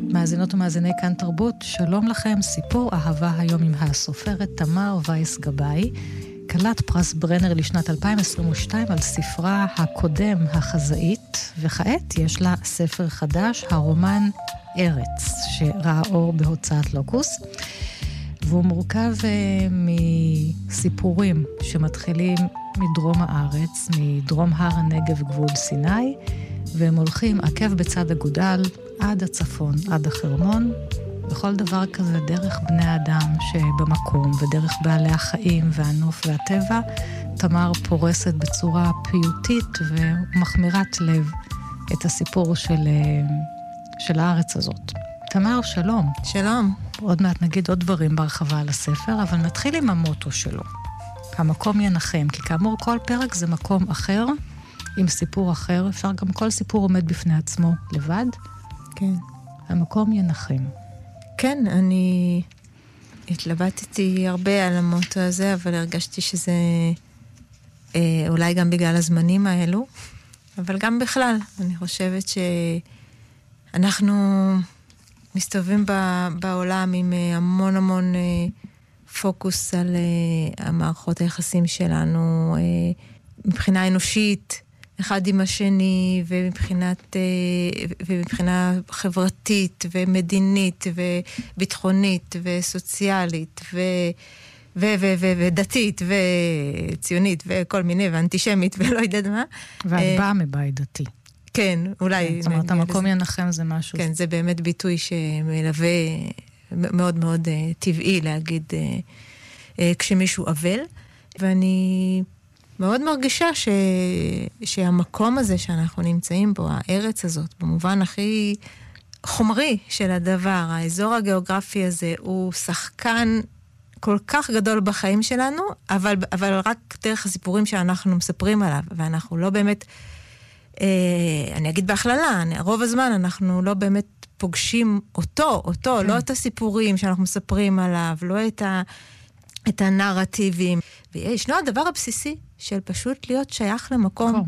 מאזינות ומאזיני כאן תרבות, שלום לכם, סיפור אהבה היום עם הסופרת תמר וייס גבאי, קלת פרס ברנר לשנת 2022 על ספרה הקודם, החזאית, וכעת יש לה ספר חדש, הרומן ארץ, שראה אור בהוצאת לוקוס, והוא מורכב מסיפורים שמתחילים מדרום הארץ, מדרום הר הנגב גבול סיני, והם הולכים עקב בצד אגודל עד הצפון, עד החרמון, וכל דבר כזה דרך בני האדם שבמקום, ודרך בעלי החיים והנוף והטבע, תמר פורסת בצורה פיוטית ומחמירת לב את הסיפור של הארץ הזאת. תמר, שלום. שלום. עוד מעט נגיד עוד דברים בהרחבה על הספר, אבל נתחיל עם המוטו שלו. המקום ינחם, כי כאמור כל פרק זה מקום אחר, עם סיפור אחר, אפשר גם כל סיפור עומד בפני עצמו לבד. כן. המקום ינחם. כן, אני התלבטתי הרבה על המוטו הזה, אבל הרגשתי שזה אולי גם בגלל הזמנים האלו, אבל גם בכלל. אני חושבת שאנחנו מסתובבים בעולם עם המון המון פוקוס על המערכות היחסים שלנו, מבחינה אנושית, אחד עם השני, ומבחינה חברתית, ומדינית, וביטחונית, וסוציאלית, ודתית, וציונית, וכל מיני, ואנטישמית, ולא יודעת מה. ואת באה מבית דתי. כן, אולי. זאת אומרת, המקום ינחם זה משהו. כן, זה באמת ביטוי שמלווה מאוד מאוד טבעי להגיד כשמישהו אבל, ואני מאוד מרגישה שהמקום הזה שאנחנו נמצאים בו, הארץ הזאת, במובן הכי חומרי של הדבר, האזור הגיאוגרפי הזה, הוא שחקן כל כך גדול בחיים שלנו, אבל רק דרך הסיפורים שאנחנו מספרים עליו, ואנחנו לא באמת, אני אגיד בהכללה, רוב הזמן אנחנו לא באמת פוגשים אותו, כן. לא את הסיפורים שאנחנו מספרים עליו, לא את הנרטיבים. וישנו הדבר הבסיסי של פשוט להיות שייך למקום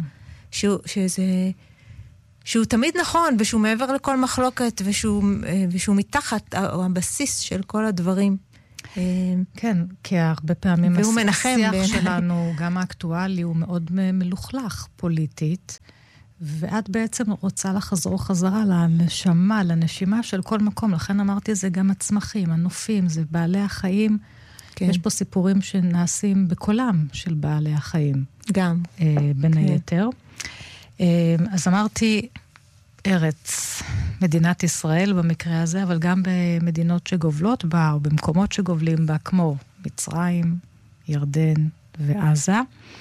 שהוא תמיד נכון, ושהוא מעבר לכל מחלוקת, ושהוא מתחת, או הבסיס של כל הדברים. כן, כי הרבה פעמים השיח שלנו, גם האקטואלי, הוא מאוד מלוכלך פוליטית, ואת בעצם רוצה לחזור חזרה לנשמה, לנשימה של כל מקום. לכן אמרתי, זה גם הצמחים, הנופים, זה בעלי החיים. כן. יש פה סיפורים שנעשים בקולם של בעלי החיים. גם. בין היתר. אז אמרתי, ארץ, מדינת ישראל במקרה הזה, אבל גם במדינות שגובלות בה, או במקומות שגובלים בה, כמו מצרים, ירדן ועזה.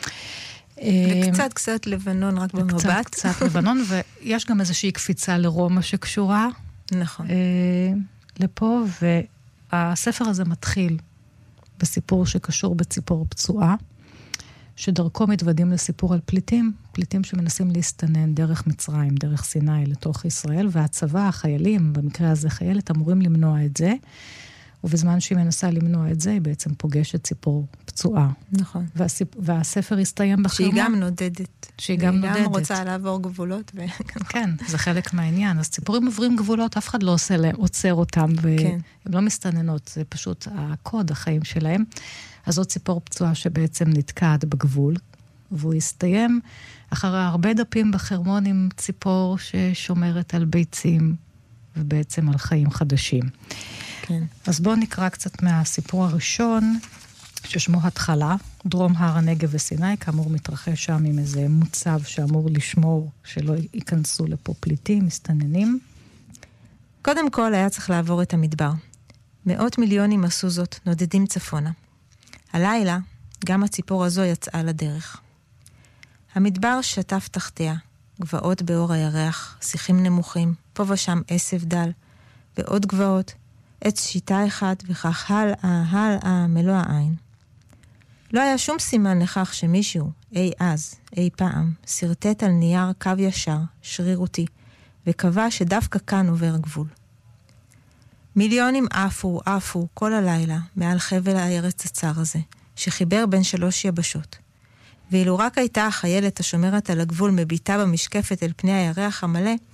וקצת לבנון רק במבט. קצת לבנון, ויש גם איזושהי קפיצה לרומא שקשורה. נכון. לפה, והספר הזה מתחיל בסיפור שקשור בציפור פצועה, שדרכו מתוודים לסיפור על פליטים שמנסים להסתנן דרך מצרים, דרך סיני לתוך ישראל, והצבא, החיילים, במקרה הזה חיילת, אמורים למנוע את זה, ובזמן שהיא מנסה למנוע את זה, היא בעצם פוגשת ציפור פצועה. נכון. והספר הסתיים בחרמון. שהיא גם נודדת. שהיא גם רוצה לעבור גבולות. כן, זה חלק מהעניין. אז ציפורים עוברים גבולות, אף אחד לא עוצר אותם, והן לא מסתננות, זה פשוט הקוד, החיים שלהם. אז זאת ציפור פצועה שבעצם נתקעת בגבול, והוא הסתיים אחרי הרבה דפים בחרמון עם ציפור ששומרת על ביצים, ובעצם על חיים חדשים. כן. אז בואו נקרא קצת מהסיפור הראשון, ששמו התחלה, דרום הר הנגב וסיני, כאמור מתרחש שם עם איזה מוצב שאמור לשמור שלא ייכנסו לפה פליטים, מסתננים. קודם כל היה צריך לעבור את המדבר. 100 מיליונים עשו זאת, נודדים צפונה. הלילה, גם הציפור הזו יצאה לדרך. המדבר שטף תחתיה, גבעות באור הירח, שיחים נמוכים, פה ושם עשב דל, ועוד גבעות, עץ שיטה אחד, וכך הלאה, מלוא העין. לא היה שום סימן לכך שמישהו, אי אז, אי פעם, סרטט על נייר קו ישר, שרירותי, וקבע שדווקא כאן עובר הגבול. מיליונים עפו כל הלילה מעל חבל הארץ הצר הזה, שחיבר בין 3 יבשות. ואילו רק הייתה החיילת השומרת על הגבול מביטה במשקפת אל פני הירח המלא,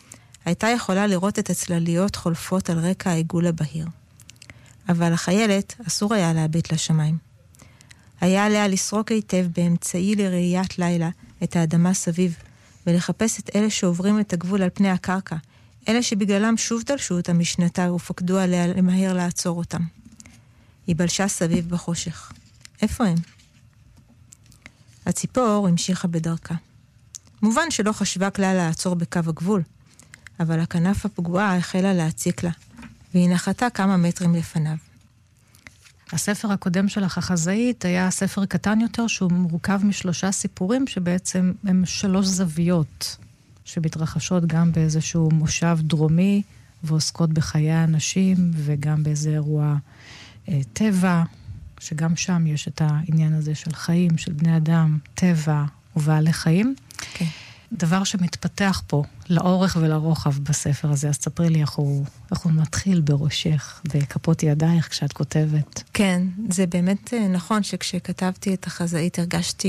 הייתה יכולה לראות את הצלליות חולפות על רקע העיגול הבהיר. אבל החיילת אסור היה להביט לשמיים. היה עליה לסרוק היטב באמצעי לראיית לילה את האדמה סביב, ולחפש את אלה שעוברים את הגבול על פני הקרקע, אלה שבגללם שוב דלשו אותם משנתה ופקדו עליה למהר לעצור אותם. היא בלשה סביב בחושך. איפה הם? הציפור המשיכה בדרכה. מובן שלא חשבה כלל לעצור בקו הגבול, אבל הכנף הפגועה החלה להציק לה, והיא נחתה כמה מטרים לפניו. הספר הקודם שלך, החזאית, היה ספר קטן יותר, שהוא מורכב מ3 סיפורים, שבעצם הם 3 זוויות, שמתרחשות גם באיזשהו מושב דרומי, ועוסקות בחיי האנשים, וגם באיזה אירוע טבע, שגם שם יש את העניין הזה של חיים, של בני אדם, טבע ובעלי חיים. כן. דבר שמתפתח פה לאורך ולרוחב בספר הזה, אז תספרי לי איך הוא מתחיל בראשך, בכפות ידייך כשאת כותבת. כן, זה באמת נכון שכשכתבתי את החזאית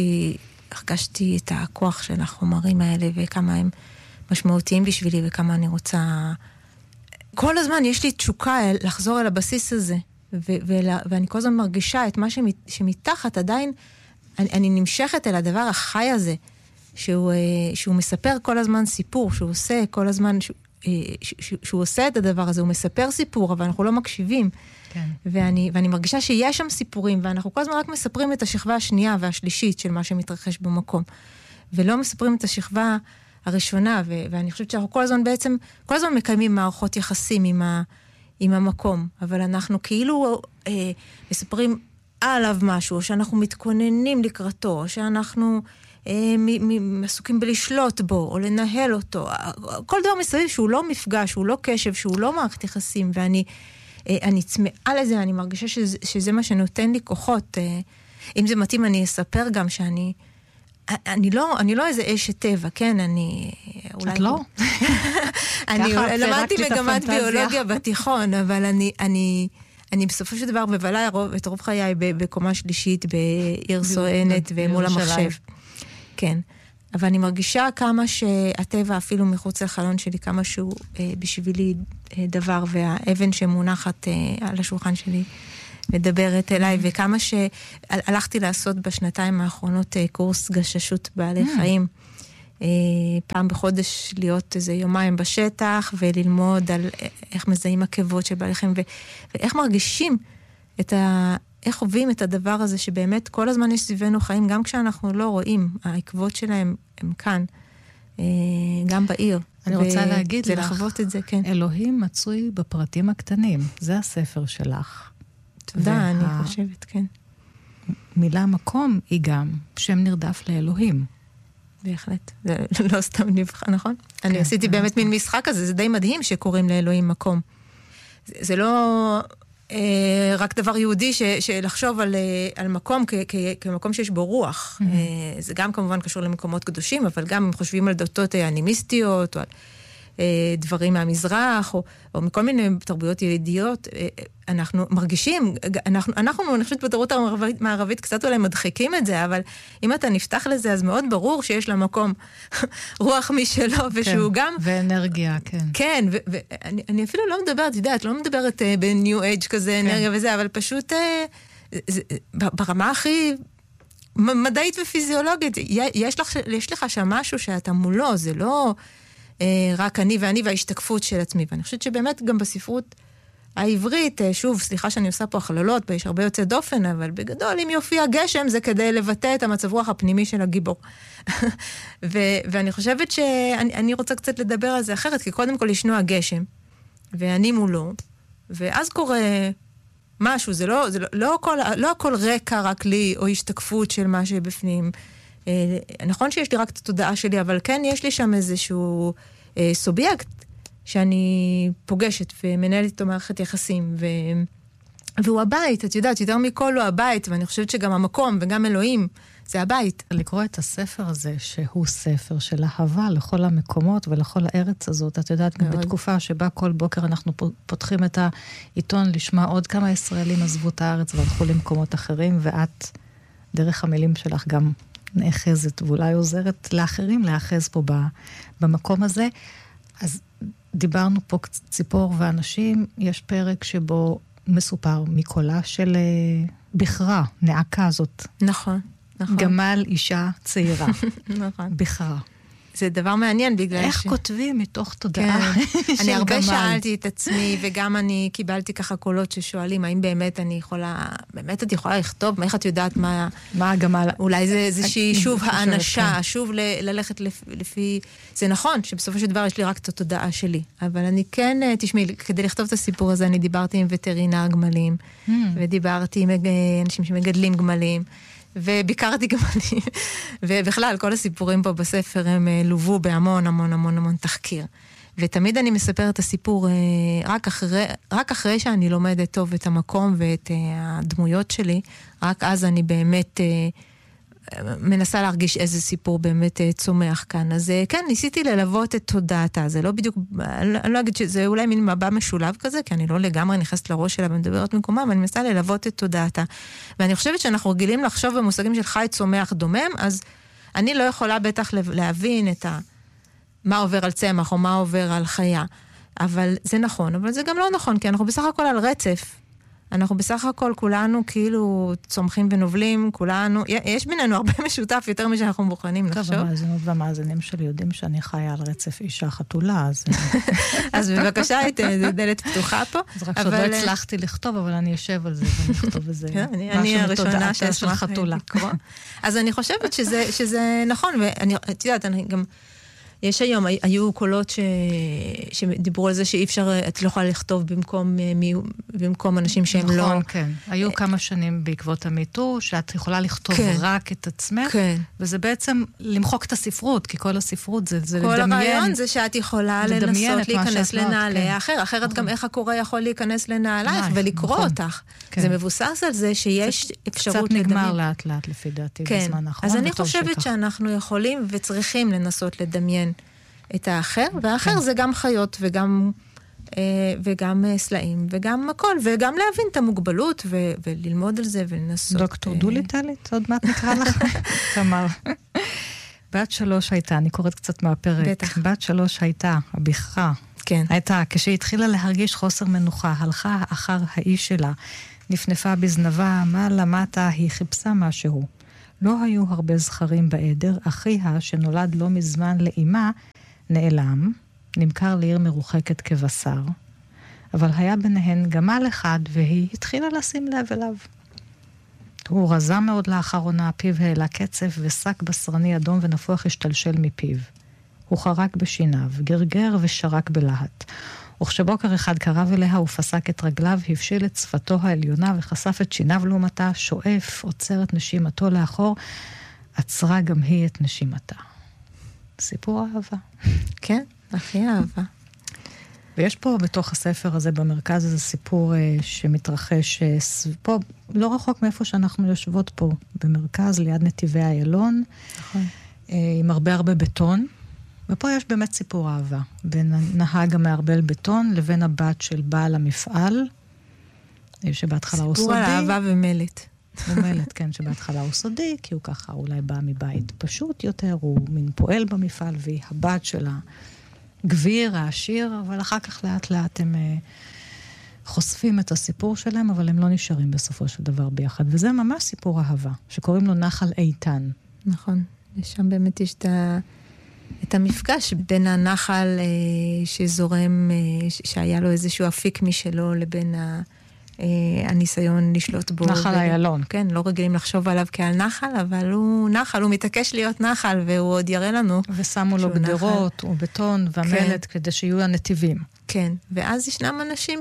הרגשתי את הכוח של החומרים האלה וכמה הם משמעותיים בשבילי וכמה אני רוצה... כל הזמן יש לי תשוקה לחזור אל הבסיס הזה, ואני כל הזמן מרגישה את מה שמתחת עדיין, אני נמשכת אל הדבר החי הזה, שהוא מספר כל הזמן סיפור, שהוא עושה כל הזמן, שהוא עושה את הדבר הזה, הוא מספר סיפור, אבל אנחנו לא מקשיבים. כן. ואני מרגישה שיש שם סיפורים, ואנחנו כל הזמן רק מספרים את השכבה השנייה והשלישית של מה שמתרחש במקום. ולא מספרים את השכבה הראשונה, ואני חושבת שאנחנו כל הזמן מקיימים מערכות יחסים עם המקום, אבל אנחנו כאילו מספרים עליו משהו, או שאנחנו מתכוננים לקראתו, או שאנחנו עסוקים בלשלוט בו, או לנהל אותו. כל דבר מסביב שהוא לא מפגש, שהוא לא קשב, שהוא לא מערכת יחסים, ואני צמאה לזה, אני מרגישה שזה מה שנותן לי כוחות. אם זה מתאים, אני אספר גם שאני... אני לא איזה אשת טבע, כן? את לא? אני למדתי מגמת ביולוגיה בתיכון, אבל אני בסופו של דבר מבלה את רוב חיי בקומה שלישית, בעיר סואנת ומול המחשב. כן. אבל אני מרגישה כמה שהטבע אפילו מחוץ לחלון שלי, כמה שהוא בשבילי דבר, והאבן שמונחת על השולחן שלי מדברת אליי, וכמה שהלכתי לעשות בשנתיים האחרונות קורס גששות בעלי חיים. פעם בחודש להיות איזה יומיים בשטח, וללמוד על איך מזהים עקבות של בעלי חיים, ואיך מרגישים איך חווים את הדבר הזה, שבאמת כל הזמן יש סביבנו חיים, גם כשאנחנו לא רואים, העקבות שלהם הם כאן, גם בעיר. אני רוצה להגיד לך, לחוות את זה, כן. אלוהים מצוי בפרטים הקטנים, זה הספר שלך. תודה, אני חושבת, כן. מילה מקום היא גם שם נרדף לאלוהים. בהחלט, זה לא סתם נבחר, נכון? אני עשיתי באמת מין משחק הזה, זה די מדהים שקוראים לאלוהים מקום. זה לא רק דבר יהודי שלחשוב על מקום כמקום שיש בו רוח. זה גם כמובן קשור למקומות קדושים, אבל גם אם חושבים על דתות אנימיסטיות, או על דברים מהמזרח, או מכל מיני תרבויות ילידיות, אנחנו מרגישים, אני חושבת בתרבות המערבית קצת אולי מדחיקים את זה, אבל אם אתה נפתח לזה, אז מאוד ברור שיש למקום רוח משלו, ושהוא גם... ואנרגיה, כן. כן, ואני אפילו לא מדברת, יודעת, לא מדברת בניו אייג' כזה אנרגיה וזה, אבל פשוט ברמה הכי מדעית ופיזיולוגית, יש לך שם משהו שאתה מולו, זה לא רק אני וההשתקפות של עצמי, ואני חושבת שבאמת גם בספרות העברית, שוב, סליחה שאני עושה פה הכללות, יש הרבה יוצא דופן, אבל בגדול, אם יופיע גשם, זה כדי לבטא את המצב רוח הפנימי של הגיבור. ואני חושבת שאני רוצה קצת לדבר על זה אחרת, כי קודם כל ישנו הגשם, ואני מולו, ואז קורה משהו, זה לא הכל רקע רק לי, או השתקפות של מה שבפנים. נכון שיש לי רק את התודעה שלי, אבל כן יש לי שם איזשהו סובייקט, שאני פוגשת ומנהלת איתו מערכת יחסים, והוא הבית, את יודעת, יותר מכל הוא הבית, ואני חושבת שגם המקום וגם אלוהים, זה הבית. לקרוא את הספר הזה, שהוא ספר של אהבה לכל המקומות ולכל הארץ הזאת, את יודעת, גם בתקופה שבה כל בוקר אנחנו פותחים את העיתון לשמוע עוד כמה ישראלים עזבו את הארץ והלכו למקומות אחרים, ואת, דרך המילים שלך, גם נאחזת, ואולי עוזרת לאחרים לאחז פה במקום הזה. אז דיברנו פה ציפור ואנשים, יש פרק שבו מסופר מקולה של בחרה, נעקה זאת. נכון, נכון. גמל אישה צעירה. נכון. בחרה. זה דבר מעניין בגלל איך כותבים מתוך תודעה של גמל? אני הרבה שאלתי את עצמי, וגם אני קיבלתי ככה קולות ששואלים, האם באמת אני יכולה, באמת את יכולה לכתוב, איך את יודעת מה הגמל? אולי זה איזושהי שוב האנשה, שוב ללכת לפי, זה נכון שבסופו של דבר יש לי רק את התודעה שלי, אבל אני כן, תשמעי, כדי לכתוב את הסיפור הזה, אני דיברתי עם וטרינר גמלים, ודיברתי עם אנשים שמגדלים גמלים, וביקרתי גמלים, ובכלל, כל הסיפורים פה בספר הם לובו בהמון המון המון המון תחקיר. ותמיד אני מספרת את הסיפור רק אחרי שאני לומדת טוב את המקום ואת הדמויות שלי, רק אז אני באמת מנסה להרגיש איזה סיפור באמת צומח כאן. אז כן, ניסיתי ללוות את תודעתה, זה לא בדיוק, אני לא אגיד שזה אולי מין מבע משולב כזה, כי אני לא לגמרי נכנסת לראש שלה ומדברת מקומה, אבל אני מנסה ללוות את תודעתה. ואני חושבת שאנחנו רגילים לחשוב במושגים של חי צומח דומם, אז אני לא יכולה בטח להבין את מה עובר על צמח או מה עובר על חיה. אבל זה נכון, אבל זה גם לא נכון, כי אנחנו בסך הכל על רצף. אנחנו בסך הכל כולנו כאילו צומחים ונובלים, כולנו, יש בינינו הרבה משותף יותר משאנחנו מוכנים לחשוב. טוב, המאזינות והמאזינים שלי יודעים שאני חיה על רצף אישה חתולה, אז... אז בבקשה, זה דלת פתוחה פה. אז רק שעוד לא הצלחתי לכתוב, אבל אני אשב על זה ואני אכתוב איזה אני הראשונה של חתולה. אז אני חושבת שזה נכון, ואני יודעת, אני גם... יש היום, היו קולות שדיברו על זה שאי אפשר, את לא יכולה לכתוב במקום אנשים שהם לא... נכון, כן. היו כמה שנים בעקבות המיטו, שאת יכולה לכתוב רק את עצמך, וזה בעצם למחוק את הספרות, כי כל הספרות זה לדמיין. כל הרעיון זה שאת יכולה לנסות להיכנס לנעלי האחר, אחרת גם איך הקורא יכול להיכנס לנעלייך ולקרוא אותך. זה מבוסס על זה שיש אפשרות לדמיין. קצת נגמר לאט לאט לפי דעתי בזמן האחרון. אז אני חושבת שאנחנו יכולים וצריכים לנסות לדמיין את האחר, והאחר זה גם חיות וגם סלעים וגם הכל, וגם להבין את המוגבלות וללמוד על זה ולנסות. דוקטור דוליטלית, עוד מעט נקרא לך. תמר. בת 3 הייתה, אני קוראת קצת מהפרק. בטח. בת 3 הייתה, הבכרה. כן. הייתה, כשהיא התחילה להרגיש חוסר מנוחה, הלכה אחר האיש שלה, נפנפה בזנבה, מה למטה, היא חיפשה משהו. לא היו הרבה זכרים בעדר, אחיה שנולד לא מזמן לאימה, נעלם, נמכר לעיר מרוחקת כבשר, אבל היה ביניהן גמל אחד, והיא התחילה לשים לב אליו. הוא רזה מאוד לאחרונה, פיו העלה קצף, ושק בשרני אדום ונפוח השתלשל מפיו. הוא חרק בשיניו, גרגר ושרק בלהט. וכשבוקר אחד קרב אליה, הוא פסק את רגליו, הבשיל את שפתו העליונה, וחשף את שיניו לעומתה, שואף, עוצר את נשימתו לאחור, עצרה גם היא את נשימתה. סיפור אהבה. כן, הכי אהבה. ויש פה בתוך הספר הזה במרכז איזה סיפור שמתרחש פה, לא רחוק מאיפה שאנחנו יושבות פה, במרכז ליד נתיבי איילון, עם הרבה בטון, ופה יש באמת סיפור אהבה, בין הנהג המערבל בטון לבין הבת של בעל המפעל, שבהתחלה הוא סודי. סיפור על אהבה ומלט. הוא מלט, כן, שבהתחלה הוא סודי, כי הוא ככה אולי בא מבית פשוט יותר, הוא מין פועל במפעל, והיא הבת של הגביר, העשיר, אבל אחר כך לאט לאט הם חושפים את הסיפור שלהם, אבל הם לא נשארים בסופו של דבר ביחד. וזה ממש סיפור אהבה, שקוראים לו נחל איתן. נכון, ושם באמת יש את המפגש בין הנחל שזורם, שהיה לו איזשהו אפיק משלו, לבין הניסיון לשלוט בו. נחל איילון. כן, לא רגילים לחשוב עליו כעל נחל, אבל הוא נחל, הוא מתעקש להיות נחל, והוא עוד יראה לנו. ושמו לו גדרות ובטון ומלט, כדי שיהיו הנתיבים. כן, ואז ישנם אנשים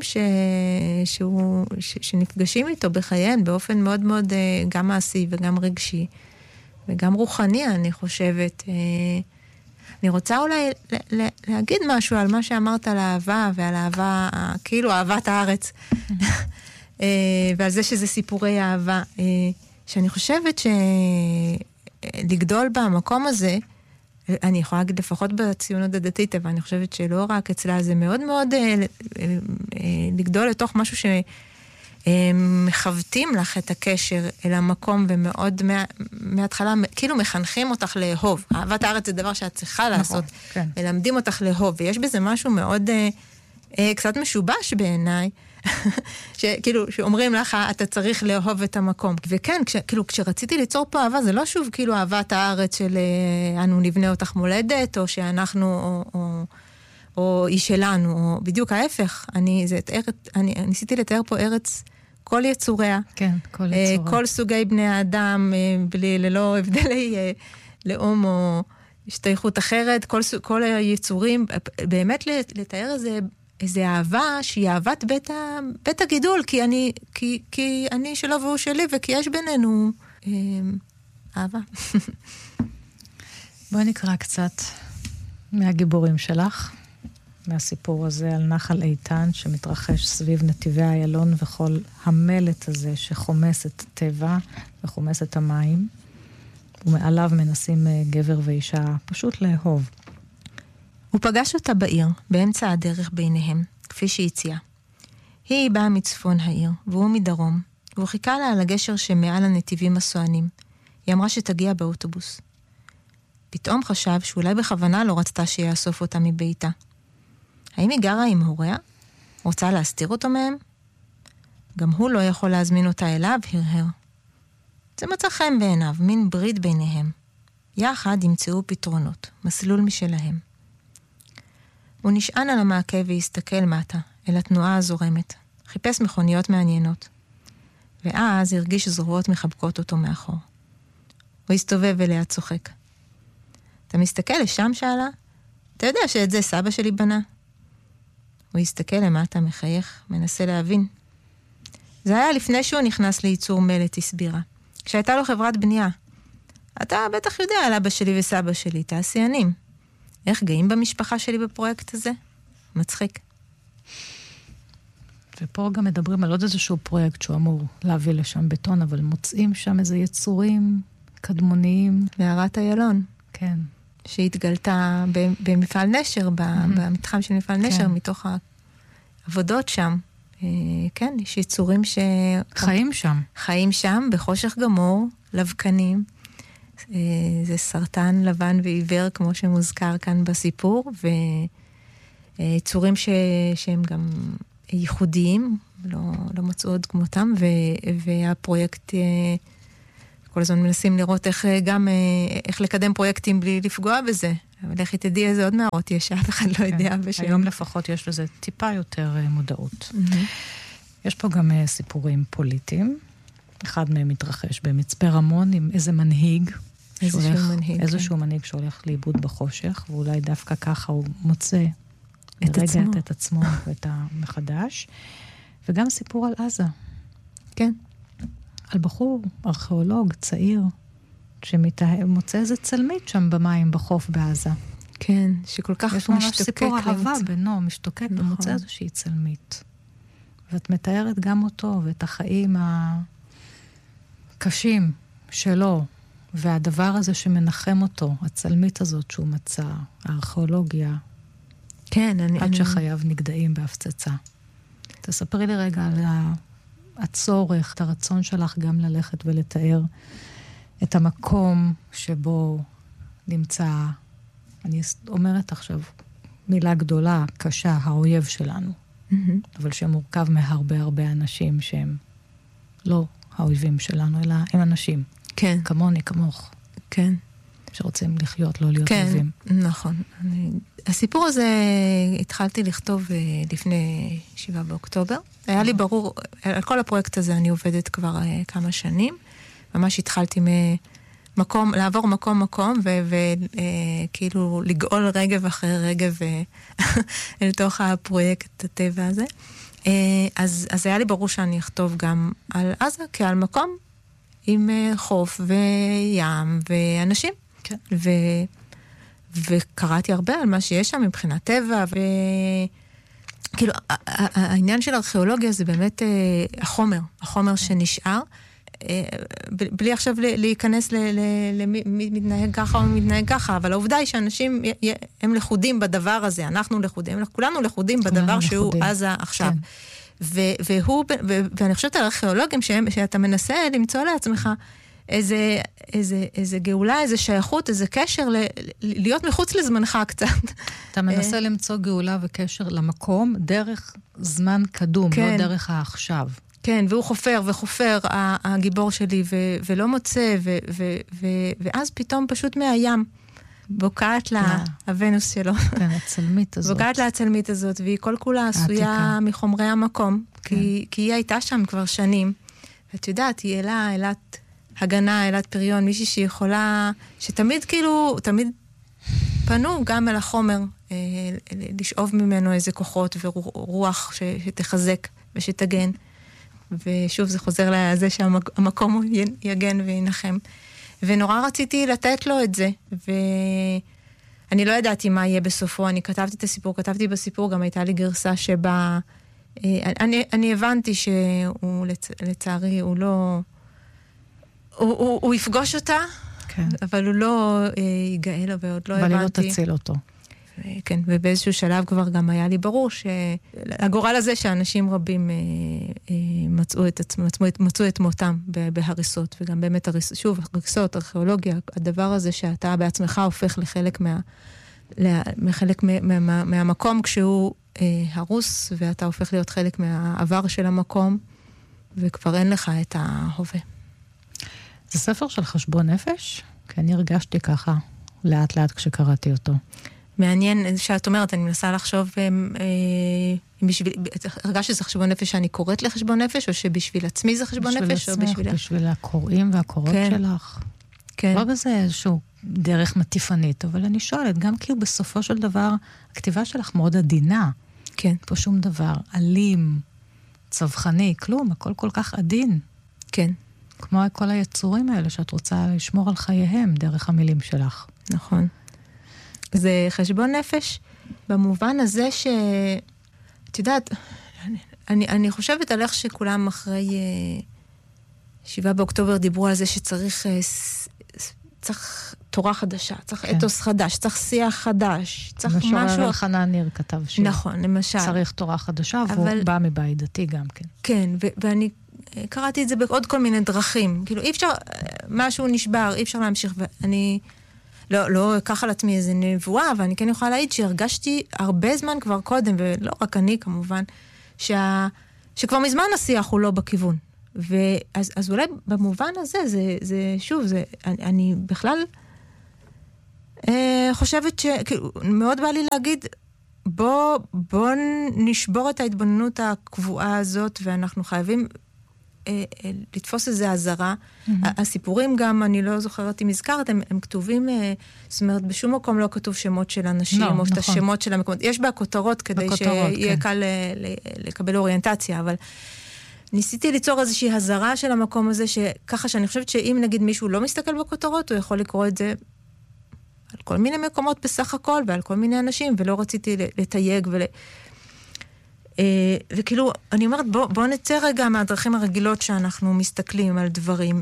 שנפגשים איתו בחייהם, באופן מאוד מאוד גם מעשי וגם רגשי, וגם רוחני, אני חושבת. אני רוצה אולי להגיד משהו על מה שאמרת על האהבה, ועל אהבה, כאילו אהבת הארץ. ועל זה שזה סיפורי אהבה. שאני חושבת שלגדול במקום הזה, אני יכולה להגיד לפחות בציונות הדתית, אבל אני חושבת שלא רק אצלה, זה מאוד מאוד לגדול לתוך משהו מחוותים לך את הקשר אל המקום, ומאוד מההתחלה, כאילו מחנכים אותך לאהוב. אהבת הארץ זה דבר שאת צריכה לעשות, כן. מלמדים אותך לאהוב, ויש בזה משהו מאוד קצת משובש בעיניי, שכאילו, שאומרים לך, אתה צריך לאהוב את המקום. וכן, כשרציתי ליצור פה אהבה, זה לא שוב כאילו אהבת הארץ של אנו נבנה אותך מולדת, או שאנחנו, או היא שלנו, או בדיוק ההפך. אני ניסיתי לתאר פה ארץ כל יצוריה. כן, כל יצוריה. כל סוגי בני האדם, ללא הבדלי לאום או השתייכות אחרת, כל היצורים, באמת לתאר איזה אהבה שהיא אהבת בית הגידול, כי אני שלו והוא שלי, וכי יש בינינו אהבה. בואי נקרא קצת מהגיבורים שלך, מהסיפור הזה על נחל איתן שמתרחש סביב נתיבי איילון וכל המלט הזה שחומס את הטבע וחומס את המים, ומעליו מנסים גבר ואישה פשוט לאהוב. הוא פגש אותה בעיר, באמצע הדרך ביניהם, כפי שהציעה. היא באה מצפון העיר, והוא מדרום, והוא חיכה לה על הגשר שמעל הנתיבים הסוענים. היא אמרה שתגיע באוטובוס. פתאום חשב שאולי בכוונה לא רצתה שיאסוף אותה מביתה. האם היא גרה עם הוריה? רוצה להסתיר אותו מהם? גם הוא לא יכול להזמין אותה אליו, הרהר. זה מצא חן בעיניו, מין ברית ביניהם. יחד ימצאו פתרונות, מסלול משלהם. הוא נשען על המעקה והסתכל מטה, אל התנועה הזורמת. חיפש מכוניות מעניינות. ואז הרגיש זרועות מחבקות אותו מאחור. הוא הסתובב אליה צוחק. אתה מסתכל לשם, שאלה? אתה יודע שאת זה סבא שלי בנה? הוא הסתכל למטה, מחייך, מנסה להבין. זה היה לפני שהוא נכנס לייצור מלט, הסבירה. כשהייתה לו חברת בנייה. אתה בטח יודע על אבא שלי וסבא שלי, תעשיינים. איך גאים במשפחה שלי בפרויקט הזה? מצחיק. ופה גם מדברים על עוד איזשהו פרויקט שהוא אמור להביא לשם בטון, אבל מוצאים שם איזה יצורים קדמוניים. מערת איילון. כן. שהתגלתה במפעל נשר, במתחם של מפעל נשר, מתוך העבודות שם. כן, יש יצורים חיים שם. חיים שם, בחושך גמור, לבקנים. זה סרטן לבן ועיוור, כמו שמוזכר כאן בסיפור, ויצורים שהם גם ייחודיים, לא מצאו עוד כמותם, והפרויקט, כל הזמן מנסים לראות איך לקדם פרויקטים בלי לפגוע בזה. אבל איך תדעי איזה עוד מערות יש, אף אחד לא יודע. היום לפחות יש לזה טיפה יותר מודעות. יש פה גם סיפורים פוליטיים. אחד מהם מתרחש במצפה רמון עם איזה מנהיג. איזשהו מנהיג שהולך לאיבוד בחושך, ואולי דווקא ככה הוא מוצא את עצמו ואת המחדש. וגם סיפור על עזה. כן. על בחור, ארכיאולוג, צעיר, שמוצא איזה צלמית שם במים, בחוף בעזה. כן, שכל כך משתוקק. יש ממש סיפור אהבה בינו, משתוקק, ומוצא איזושהי צלמית. ואת מתארת גם אותו, ואת החיים הקשים שלו, והדבר הזה שמנחם אותו, הצלמית הזאת שהוא מצא, הארכיאולוגיה, כן, עד שחייו נגדעים בהפצצה. תספרי לי רגע על הצורך, את הרצון שלך גם ללכת ולתאר את המקום שבו נמצא, אני אומרת עכשיו מילה גדולה, קשה, האויב שלנו. אבל שמורכב מהרבה הרבה אנשים שהם לא האויבים שלנו, אלא הם אנשים. כן. כמוני, כמוך. כן. שרוצים לחיות, לא להיות כן, אויבים. נכון. הסיפור הזה התחלתי לכתוב לפני 7 באוקטובר. היה לי ברור, על כל הפרויקט הזה אני עובדת כבר כמה שנים. ממש התחלתי לעבור מקום, וכאילו לגאול רגב אחרי רגב אל תוך הפרויקט הטבע הזה. אז היה לי ברור שאני אכתוב גם על עזה, כעל מקום עם חוף וים ואנשים. כן. וקראתי הרבה על מה שיש שם מבחינת טבע, וכאילו, העניין של ארכיאולוגיה זה באמת החומר שנשאר, בלי עכשיו להיכנס למי מתנהג ככה או מי מתנהג ככה, אבל העובדה היא שאנשים הם לכודים בדבר הזה, אנחנו לכודים, כולנו לכודים בדבר שהוא עזה עכשיו. ואני חושבת על ארכיאולוגים שאתה מנסה למצוא לעצמך איזה גאולה, איזה שייכות, איזה קשר, להיות מחוץ לזמנך קצת. אתה מנסה למצוא גאולה וקשר למקום דרך זמן קדום, לא דרך העכשיו. כן, והוא חופר וחופר, הגיבור שלי, ולא מוצא, ואז פתאום פשוט מהים בוקעת לה הוונוס שלו. כן, הצלמית הזאת. בוקעת לה הצלמית הזאת, והיא כל כולה עשויה מחומרי המקום, כי היא הייתה שם כבר שנים. ואת יודעת, היא אלת הגנה, אלת פריון, מישהי שיכולה, שתמיד כאילו, תמיד פנו גם אל החומר, לשאוב ממנו איזה כוחות ורוח שתחזק ושתגן. ושוב, זה חוזר לזה שהמקום הוא יגן וינחם. ונורא רציתי לתת לו את זה, ואני לא ידעתי מה יהיה בסופו. אני כתבתי בסיפור, גם הייתה לי גרסה שבה, אני הבנתי שהוא, לצערי, הוא לא, הוא יפגוש אותה, כן. אבל הוא לא ייגאל לו, ועוד לא הבנתי. אבל היא לא תציל אותו. כן, ובאיזשהו שלב כבר גם היה לי ברור שהגורל הזה שאנשים רבים מצאו את מותם בהריסות, וגם באמת שוב, הריסות, ארכיאולוגיה, הדבר הזה שאתה בעצמך הופך לחלק מהמקום כשהוא הרוס, ואתה הופך להיות חלק מהעבר של המקום, וכבר אין לך את ההווה. זה ספר של חשבון נפש? כי אני הרגשתי ככה לאט לאט כשקראתי אותו. מעניין שאת אומרת, אני מנסה לחשוב, הרגש שזה חשבון נפש שאני קוראת לחשבון נפש, או שבשביל עצמי זה חשבון נפש, או בשביל... בשביל הקוראים והקורות שלך. כן. לא בזה איזשהו דרך מטיפנית, אבל אני שואלת, גם כאילו בסופו של דבר, הכתיבה שלך מאוד עדינה. כן. פה שום דבר, אלים, צווחני, כלום, הכל כל כך עדין. כן. כמו כל היצורים האלה שאת רוצה לשמור על חייהם דרך המילים שלך. נכון. זה חשבון נפש במובן הזה את יודעת, אני חושבת על איך שכולם אחרי 7 באוקטובר דיברו על זה שצריך תורה חדשה, צריך אתוס חדש, צריך שיח חדש, צריך משהו... משורר אלחנן ניר כתב שיר. נכון, למשל. צריך תורה חדשה, והוא בא מבית דתי גם כן. כן, ואני קראתי את זה בעוד כל מיני דרכים. כאילו, אי אפשר, משהו נשבר, אי אפשר להמשיך, ואני... לא אקח על עצמי איזה נבואה, ואני כן יכולה להעיד שהרגשתי הרבה זמן כבר קודם, ולא רק אני כמובן, שכבר מזמן השיח הוא לא בכיוון. אז אולי במובן הזה, זה שוב, אני בכלל חושבת מאוד בא לי להגיד, בוא נשבור את ההתבוננות הקבועה הזאת, ואנחנו חייבים לתפוס איזה הזרה. הסיפורים גם, אני לא זוכרת אם הזכרת, הם כתובים, זאת אומרת, בשום מקום לא כתוב שמות של אנשים, או את השמות של המקומות. יש בה כותרות כדי שיהיה קל לקבל אוריינטציה, אבל ניסיתי ליצור איזושהי הזרה של המקום הזה, ככה שאני חושבת שאם נגיד מישהו לא מסתכל בכותרות, הוא יכול לקרוא את זה על כל מיני מקומות בסך הכל, ועל כל מיני אנשים, ולא רציתי לתייג וכאילו, אני אומרת, בוא נצא רגע מהדרכים הרגילות שאנחנו מסתכלים על דברים,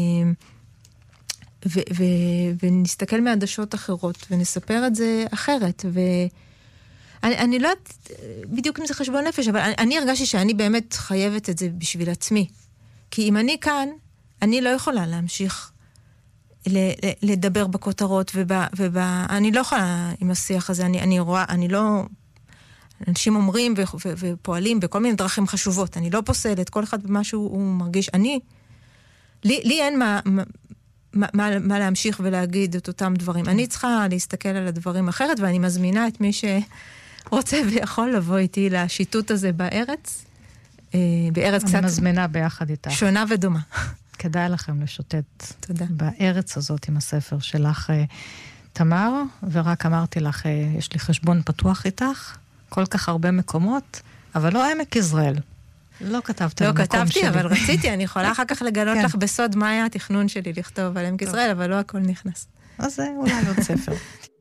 ונסתכל מעדשות אחרות, ונספר את זה אחרת, אני לא יודעת בדיוק אם זה חשבון נפש, אבל אני הרגשתי שאני באמת חייבת את זה בשביל עצמי. כי אם אני כאן, אני לא יכולה להמשיך לדבר בכותרות, אני לא יכולה עם השיח הזה, אני רואה, אני לא... אנשים אומרים ופועלים בכל מיני דרכים חשובות. אני לא פוסלת, כל אחד במה שהוא מרגיש. לי אין מה להמשיך ולהגיד את אותם דברים. אני צריכה להסתכל על הדברים אחרת, ואני מזמינה את מי שרוצה ויכול לבוא איתי לשיטוט הזה בארץ. בארץ קצת... אני מזמינה ביחד איתך. שונה ודומה. כדאי לכם לשוטט בארץ הזאת עם הספר שלך, תמר, ורק אמרתי לך, יש לי חשבון פתוח איתך, כל כך הרבה מקומות, אבל לא עמק יזרעאל. לא כתבת על המקום שלי. לא כתבתי, אבל רציתי, אני יכולה אחר כך לגלות לך בסוד מה היה התכנון שלי לכתוב על עמק יזרעאל, אבל לא הכל נכנס. אז זה אולי עוד ספר.